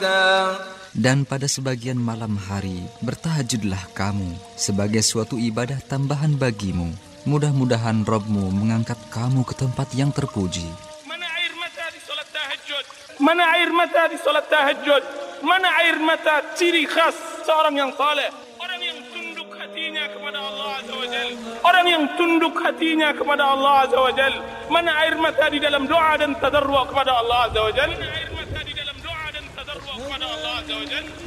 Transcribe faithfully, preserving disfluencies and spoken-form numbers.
مهدا. Dan pada sebagian malam hari, bertahajudlah kamu sebagai suatu ibadah tambahan bagimu. Mudah-mudahan Rabb-mu mengangkat kamu ke tempat yang terpuji. Mana air mata di salat tahajud? Mana air mata di salat tahajud? Mana air mata ciri khas seorang yang saleh? Orang yang tunduk hatinya kepada Allah Azza wa Jal. Orang yang tunduk hatinya kepada Allah Azza wa Jal. Mana air mata di dalam doa dan tadarru' kepada Allah Azza wa Jal? Mana air mata di dalam doa dan tadarru' kepada Allah Azza wa Jal?